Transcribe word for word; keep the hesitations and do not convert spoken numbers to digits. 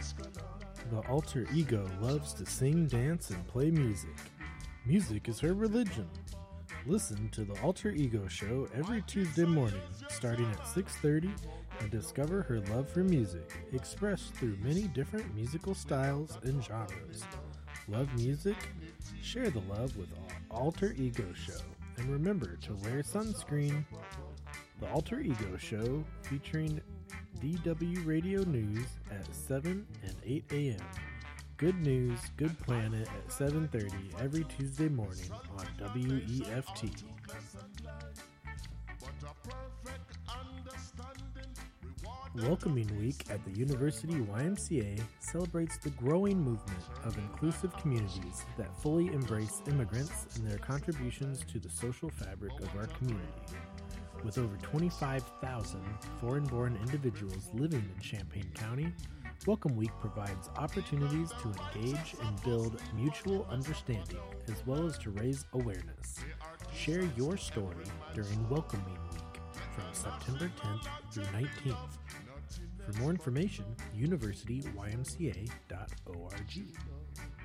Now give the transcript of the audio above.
The alter ego loves to sing, dance, and play music. Music is her religion. Listen to the Alter Ego Show every Tuesday morning, starting at six thirty, and discover her love for music, expressed through many different musical styles and genres. Love music? Share the love with Alter Ego Show, and remember to wear sunscreen. The Alter Ego Show, featuring D W Radio News at seven and eight a.m. Good News, Good Planet at seven thirty every Tuesday morning on W E F T. Welcoming Week at the University Y M C A celebrates the growing movement of inclusive communities that fully embrace immigrants and their contributions to the social fabric of our community. With over twenty-five thousand foreign-born individuals living in Champaign County, Welcome Week provides opportunities to engage and build mutual understanding, as well as to raise awareness. Share your story during Welcoming Week from September tenth through nineteenth. For more information, university y m c a dot org.